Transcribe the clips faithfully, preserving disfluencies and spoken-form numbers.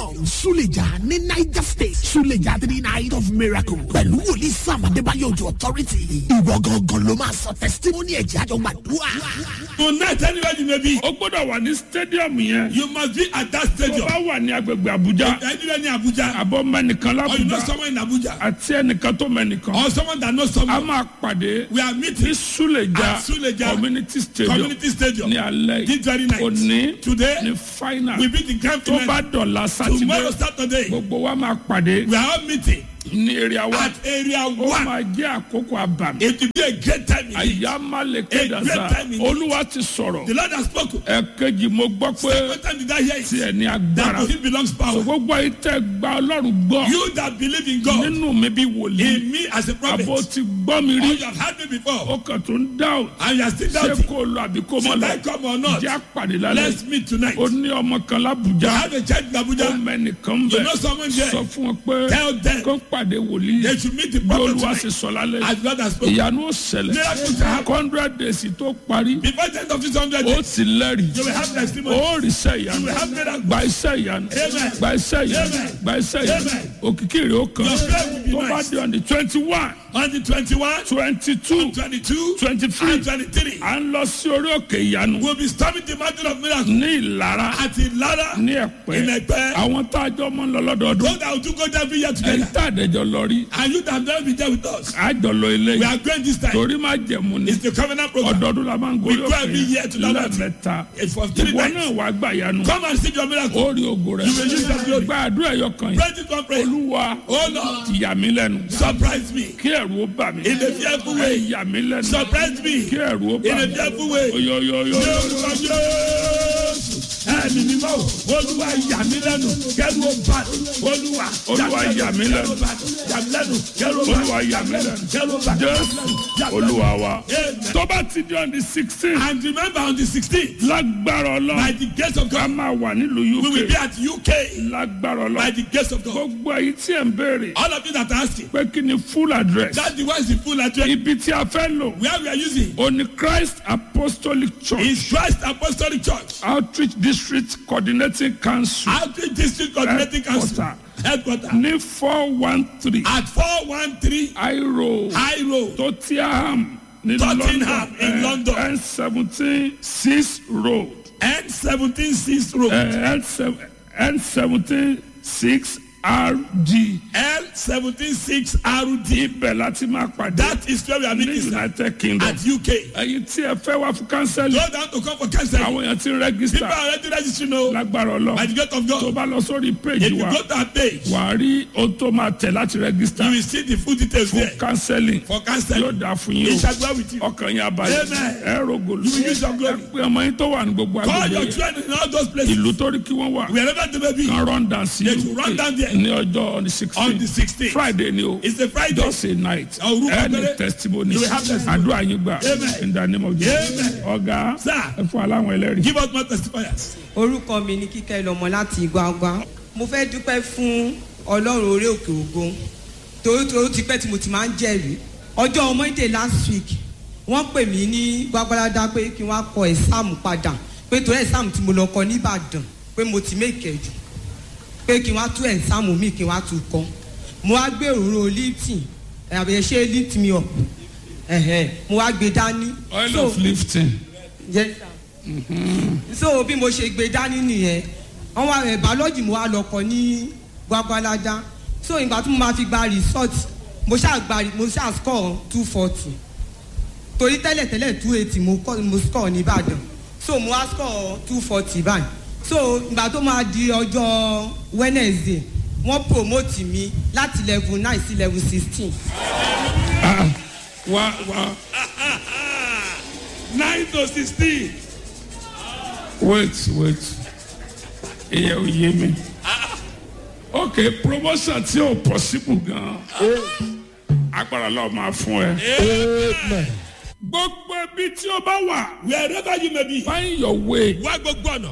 stadium Suleja ní Niger State Suleja three night of miracle pẹ̀lú wòlíì Sam Adébáyọ̀ Òjó authority ìwọ gangan ló máa sọ testimony ẹ̀jẹ̀ àjọ gbàdúrà. tonight anywhere you may be. ó gbọ́dọ̀ wà ní stadium yẹn. you must be at that stadium. tó bá wà ní agbègbè Abuja. anywhere ní Abuja. àbọ̀ mẹ́nìkan l'Abuja. or you know someone in Abuja. àti ẹnìkan tó mẹ́nìkan. or someone that knows someone. a máa pàdé. we are meeting. ní Suleja. Suleja community stadium. community stadium. ní alẹ́. this very night. òní. today. ní final. we be the grand tó finale. bá dọ̀la Saturday. tomorrow Saturday. gbogbo wa máa pàdé. we are all meeting. ní area wa. at area one. ó máa jẹ́ àkókò àbàmì. it will be a great time in it. àyàmálẹ̀ a great kédàsá. time in it. olúwa ti sọ̀rọ̀. the Lord has spoken. ẹ̀kejì mo gbọ́ pé. second time did I hear it. tí ẹ ní that agbára. to him belongs power. gbogbo ayé tẹ gba Ọlọ́run gbọ́. you that believe in God. nínú mi bí wòlíì. in me as a prophet. àbò ti gbọ́ mi or rí. you have heard me before. ó kàn tó ń dáhùn. and you are still ṣé doubting. kó lọ àbí kó mọ should lọ. I come or not. jẹ́ àpàdé lálẹ́. let's meet tonight. ó ní ọmọ kan I l'Abuja. have a church in ó Abuja. mẹ́nìkan you bẹ̀. know someone there. sọ fún wọn pé. tell them. kó pàdé wòlíì. they should meet the bí prophet olúwa ṣe tonight. sọ lálẹ́. as God has spoken. ìyanu ó ṣẹlẹ̀. Miracles will happen. hundred days tó parí. before the end of this hundred ó days. ti lẹ́rìí. you will have testimony. ó rí iṣẹ́ ìyanu. you will have miracles. gba iṣẹ́ ìyanu. Amen. gba iṣẹ́ ìyanu. Amen. gba iṣẹ́ ìyanu. Amen. òkìkí rẹ̀ ó kàn. Your prayer will be tó bá nice. di on the twenty one. on the twenty-one. twenty two. twenty-two. twenty three. and twenty-three. à ń lọ sí orí òkè ìyanu. we will be storming the mountain of miracles. ní Ìlara. at Ìlara. ní in Ẹ̀pẹ́. Ẹ̀pẹ́. àwọn tá a jọ mọ́ ń lọ lọ́dọọdún. those that will do go there every year ẹ̀ ń together. tà àdéjọ lọ rí. and you that have never been there with us. a jọ lọ ilé we yìí. are going this time. torí má jẹ̀mú ni. it's the covenant program. ọdọọdún la máa ń We gorí go every year to òkè that lẹ́ẹ̀mẹ́ta. it's for three ìwọ nights. náà wàá gbà yanu. come and receive your miracle. ó rí ògo rẹ̀. You will use that glory. gba àdúrà ẹyọ kan yìí. pray this one prayer. olúwa oh Lord. yà mí lẹ́nu. surprise me. kí ẹ̀rù ó bà mí. in a fearful ẹ way. yà mí lẹ́nu. surprise me. kí ẹ̀rù ó bà in a mí. fearful way. oyoyoyo. Yorùbá Jésù. ẹ̀mí mímọ́ olúwa yà mí lẹ́nu kẹ́rù ó bà mí. olúwa Olúwa yà mí lẹ́nu. yà mí lẹ́nu kẹ́rù ó bà mí. olúwa yà mí lẹ́nu. kẹ́rù ó bà mí. jésù olúwa wa. Amen. tó bá ti di on the sixteen. and remember on the sixteenth. lágbára by ọlọ́run. the grace of ká God. máa wà nílùú we will be U K. at U K. lágbára by ọlọ́run. the grace of God. gbogbo èyí tí ẹ̀ ń béèrè. all of you that are asking. pé kí ni full address. that's the one is the full address. ibi tí a fẹ́ lò. where we are using. ó ní Christ Apostolic Church. is Christ Apostolic Church. Outreach District Coordinating Council. outreach district coordinating council. headquarter. ní four one three. at four one three. High Road. High Road. Tottenham ní Tottenham in London. N seventeen six Road. N seventeen six road. N seventeen six R D. L seventeen six R D. ibẹ̀ láti máa pàdé. that is where we are ní meeting sir. United Kingdom. at U K. ẹ̀yin tí ẹ fẹ́ wá fún kánsẹ́lì. those that want to come for counseling. àwọn èèyàn ti ń people rẹ́gísítà. are already registering o. lágbára by Ọlọ́run. the gate of tó God. bá lọ sórí if péjì you wa. go to our page. wà á rí ohun tó máa tẹ̀ láti rẹ́gísítà. you will see the full details fún there. kánsẹ́lì. for yóò counseling. dáa fún we yín shall o. go with you. ọkàn yín abalẹ̀. Amen. ẹ rògbòlù. You will use your glory. ẹ pé ọmọ yín tó wà ní gbogbo call agbègbè your yẹn. children in all those places. ìlú tó rí kí wọ́n wà. wherever they may be. kan run down sí They should run down there. ní ọjọ́ on the on the sixteen. sixteenth. Friday ni o. it's a Friday. just a night. Òru any kékeré. testimony. You will have testimony. àdúrà yín gbà. Amen. in the name of Jesus. Amen. ọ̀gá Sir. ẹ fún aláwọn ẹlẹ́rìí. give us more testifiers. orúkọ mi ni Kíkẹ́ lọ́mọ láti Ìgbàgbà. mo fẹ́ dúpẹ́ fún Ọlọ́run orí òkè ògo torí torí ó ti pẹ́ tí mo ti máa ń jẹ́rìí. ọjọ́ Monday last week wọ́n pè mí ní Gbàgbọ́ládá pé kí wọ́n kọ ẹ̀sáàmù padà pé torí ẹ̀sáàmù tí mo lọ kọ ní Ìbàdàn pé mo ti mékè jù pé kí wọ́n tú ẹ̀sáàmù mi kí wọ́n tú kọ́. mo wá gbé òróró lifting àbẹ̀ ṣe lift me up ẹ̀hẹ̀ mo wá gbé dání. oil of lifting. yes sir. so bí mo ṣe gbé dání nìyẹn wọ́n wá ẹ̀ bàọ́lọ́jì mo wá lọ kọ ní Gbàgbọ́ládá so ìgbà tí mo máa fi gba result mo ṣáà gba mo ṣáà score two forty torí tẹ́lẹ̀ tẹ́lẹ̀ two eighty mo mo score ní Ìbàdàn so mo wá score two forty báyìí so ìgbà tó máa di ọjọ́ Wednesday wọ́n promote mi láti level nine sí level sixteen. wá wá. nine to sixteen. wait wait ìyẹn ò yé mi. ok promotion tí ò possible gan. agbára lọ́ọ́ máa fún ẹ. gbogbo ibi tí o bá wà. Wherever you may be. Find your way. Wá gbogbo ọ̀nà.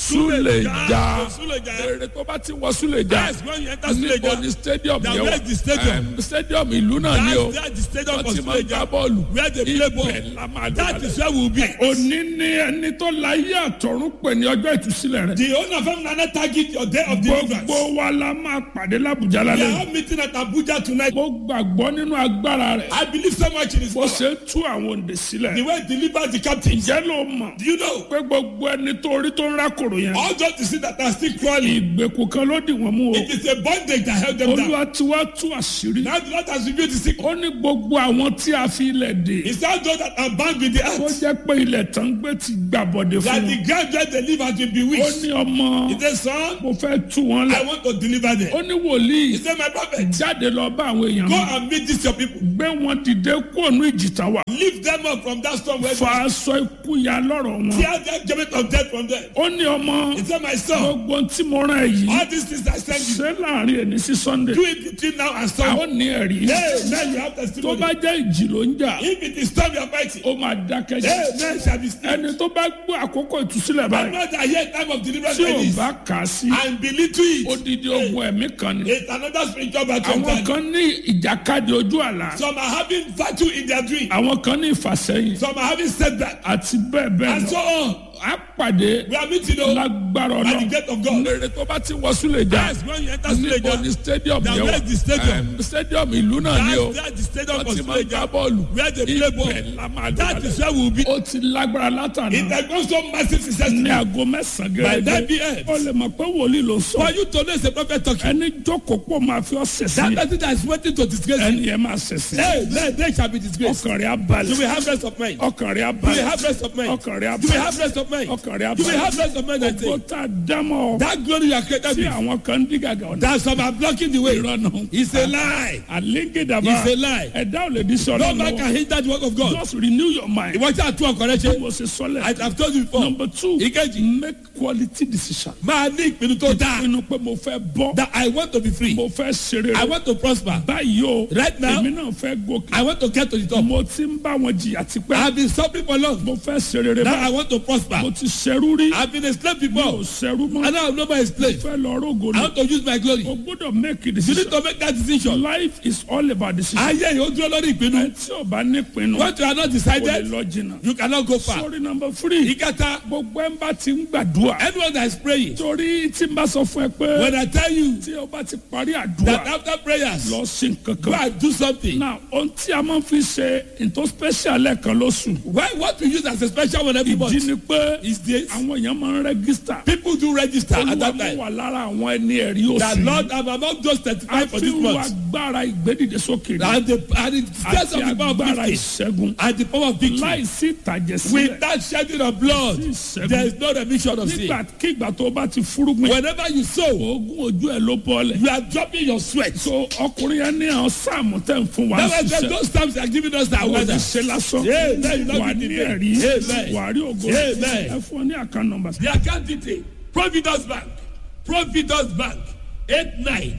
Suleja. Suleja. Èrè tó bá ti wọ Suleja. Yes, when you enter Suleja. Níbo ni stadium Now, yẹn wà? where is the stadium? Um, stadium ìlú náà ni o. That's where the stadium Wọ́n of ti máa ń Suleja. gbá bọ́ọ̀lù. Where they play ball. Ibẹ̀ la máa That dọ̀bálẹ̀. is where we will be. Òní ni ẹni tó láyé àtọ̀run pè ní ọjọ́ ìtúsílẹ̀ rẹ̀. The owner of Nana target your day of deliverance. Gbogbo wa la máa pàdé l'Abuja We are lálẹ́. all meeting at Abuja tonight. Mo gbàgbọ́ nínú agbára rẹ̀. I believe so much in his Bó power. ṣe ń tú àwọn òǹdè sílẹ̀. The way he delivers the captives. Ǹjẹ́ ló mọ̀? Do you know? Pé gbogbo ẹni tó rí tó ń rákòrò yẹn. All those you see that are still crawling. Ìgbèkùn kan ló dì wọ́n mú o. It is a bondage that held them down. Olúwa tí wàá tú àṣírí. Now the Lord has revealed the secret. Ó ní gbogbo àwọn tí a fi ilẹ̀ dè. It's not those that are bound with the Ó earth. jẹ́ pé ilẹ̀ tán gbé ti gbàbọ̀dé fún That wọn. the ground where they live has been Ó bewitched. ní ọmọ. He said, son, Mo fẹ́ tú wọn I lẹ̀. want to deliver them. Ó ní wòlíì. He said, my prophet, Jáde lọ bá àwọn èèyàn go mi. and meet these your people. Gbé wọn dìde kúrò ní ìjìtá wa. Lift them up from that storm where Fa aṣọ ikú ya lọ́rọ̀ wọn. tear them judgment of death from them. Ó ní ọmọ. He said, my son, Gbogbo tí mo rán ẹ yìí. all these things I send you, Ṣé láàrin ẹni sí Sunday? do it between now and A Sunday. ó ní ẹ̀rí. Hey, man, you have Tó testimony. bá jẹ́ ìjì ló ń jà. If it is storm you are fighting, Ó máa dákẹ́ jẹ́. hey, man shall be still. Ẹni tó bá gbọ́ àkókò ìtúsílẹ̀ I báyìí. know that here time of deliverance Tí like ò this, bá kà á sí. and belittle it. Odidi ogun ẹ̀mí kan ni. It's another spiritual battle. Àwọn kan ní ìjàkadì ojú àlá. Some are having battle in their dream. Àwọn kan ní ìfàsẹ́yìn. Some are having setback. Àti bẹ́ẹ̀ bẹ́ẹ̀ And so lọ. on. A pàdé We are meeting on lágbára by the ọlọ́run. gate of God. Èrè tó bá ti wọ Suleja. Yes, when you enter Níbo ni Suleja, stadium now yẹn where wà? is the stadium? Um, Stadium ìlú náà ni o. That's where the stadium Wọ́n of ti máa ń gbá Suleja, bọ́ọ̀lù. where they play ball. Ibẹ̀ la máa That is dọ̀bálẹ̀. where we will be. Ó ti lágbára látàná. It has gone so massive successfully. Ní aago mẹ́sàn-án By that gẹ́gẹ́. be it. Ó lè mọ̀ pé wòlíì ló For sọ. you to know it's a prophet talking. Ẹni jókòó pọ̀ máa fi ọ́ That sẹ̀sìn. person that is waiting to disgrace you. Ẹni yẹn máa sẹ̀sìn. Hey, then they shall be disgraced. Ọkàn rẹ̀ á You balẹ̀. will have rest of mind. Ọkàn rẹ̀ á You will balẹ̀. have rest of mind. Ọkàn rẹ̀ á You will balẹ̀. have rest of mind. Ọkàn rẹ̀ á You will have balẹ̀. rest of mind. I Gbogbo say. tá a dámọ̀ That glory you are created tí with. àwọn kan ń dí gàgà ọ̀nà. That some are blocking the way. Ìrọ̀nà. It's a lie. Àlégédàbà. It's a lie. Ẹ̀dá ò lè di sọ̀rọ̀ No man lọ́wọ́. can hinder the work of God. Just renew your mind. Ìwọ́n tí a tún ọkọ̀ rẹ ṣe. Mo ṣe I sọ́lẹ̀. have told you before. Number two. Ìkejì. Make quality decision. Máa ní ìpinnu tó dáa. Ìpinnu pé mo fẹ́ bọ́. That I want to be free. Mo fẹ́ ṣeré. I want to prosper. Báyìí o. Right now, Èmi náà fẹ́ gòkè. I want to get to the top. Mo ti ń bá wọn jìyà I tipẹ́. have been suffering for long. Mo fẹ́ ṣe rere Now I báyìí. want to prosper. Mo ti ṣerú rí. I have been a slave Mi ò before. ṣerú mọ́. And now I'm not my slave. Fẹ́ lọ rógo I ni. want to use my glory. O gbọ́dọ̀ make a You need decision. to make that decision. Life is all about decision. Ayé yóò dúró lórí ìpinnu. Ẹ tí o bá nípinnu. What you are not O lè decided, lọ jìnnà. you cannot go far. Sorry number three. Ìkẹta, Gbogbo ẹ̀ ń bá ti ń gbàdúrà. anyone that is praying, Torí tí n bá sọ fún ẹ pé. when I tell you Tí o bá ti parí that àdúrà. after prayers, Lọ sí nǹkan go kan. and do something. Now ohun tí a máa fi ṣe nǹkan special lẹ́ẹ̀kan lóṣù. Why what we use as a special one every Ìdí month ni pé is this. àwọn èèyàn máa ń rẹ́gísítà. People do register at Olúwa that mú time. wà lára àwọn ẹni ẹ̀rí That oṣù. Lord, I'm among those thirty-five for this Àfihàn month. agbára ìgbédìde sókè. And the and the stress Àti of the power of agbára victory ìṣẹ́gun. and the power of victory. Láìsí ìtàjẹ̀sílẹ̀. Without shedding of blood, Ìṣẹ́gun. there is no remission of sin. Nígbàkigbà tó bá ti fúrúgbìn. Whenever you sow, Oògùn ojú ẹ̀ ló bọ́ọ̀lẹ̀. you are dropping your sweat. So ọkùnrin yẹn ní àwọn sáàmù tẹ̀ ń fún wa That's why ṣiṣẹ́. those times they are giving us that Wọ́n weather. ti ṣe lásán. Yeah, man, you Wà not ní be ẹ̀rí. Amen. Wà á rí ògo. Amen. Ẹ fún ọ ní àkàn nọ́mbà. The account detail, Providence Bank, Providence Bank, eight nine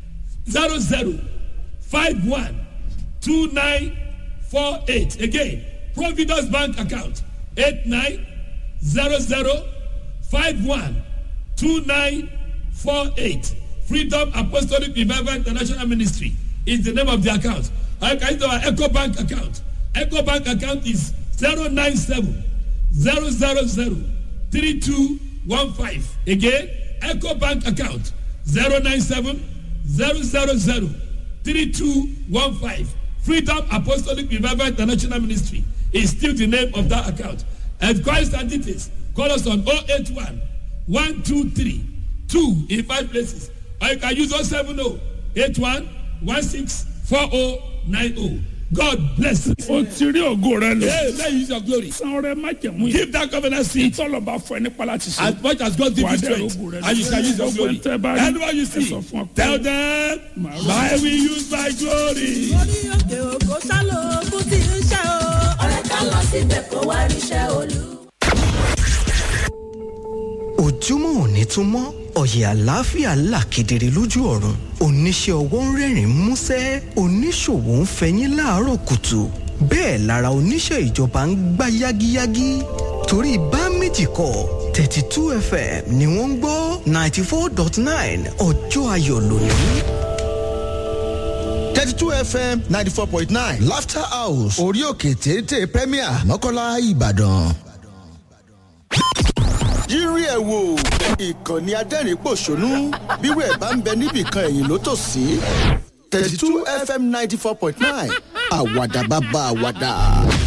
zero zero five one two nine four eight. Again, Providence Bank account, eight nine zero zero five one two nine four eight. Freedom Apostolic Revival International Ministry is the name of the account. I can use our Echo Bank account. Echo Bank account is zero nine seven zero zero zero three two one five. Again, Echo Bank account zero nine seven zero zero zero three two one five. Freedom Apostolic Revival International Ministry is still the name of that account. And Christ and details, call us on oh eight one one two three two in five places. Or you can use oh seven oh eight one one six four oh nine oh. God bless you. O ti rí ògo rẹ lò. Hey, let you use your glory. San ọrẹ májẹ̀mú yìí. Give that covenant seed Ìtọ́lọ̀bá fún ẹ nípa láti ṣe. as much as God gives Wà á you dẹ̀ strength, ògo rẹ lò. and you shall use your glory. Gbogbo ẹ̀ tẹ́ bá rí. Anyone you Ẹ see, sọ fún ọ pé. tell them, I will use my glory. orí òkè òkò sálò kú tí ń ṣe o. ọ̀rẹ́ ká lọ síbẹ̀ kó wá ríṣẹ́ olú. Ojúmọ́ òní tún mọ́ ọ̀yẹ̀ àlàáfíà là kedere lójú ọ̀run oníṣẹ́ ọwọ́ ń rẹ́rìn-ín músẹ́ oníṣòwò ń fẹyín láàárọ̀ kùtù bẹ́ẹ̀ lára oníṣẹ́ ìjọba ń gbá yágíyágí torí bá méjì kọ́ thirty two fm ni wọ́n ń gbọ́ ninety four dot nine ọjọ́ ayọ̀ lónìí. thirty two fm ninety four point nine laughter house orí òkè téńté premier mọ́kànlá ìbàdàn. yírí ẹ̀ wò ìkànnì adẹ́rìn-pọ̀ṣónú bírò ẹ̀ bá ń bẹ níbìkan ẹ̀yìn ló tò sí thirty two fm ninety four point nine àwàdà bàbá àwàdà.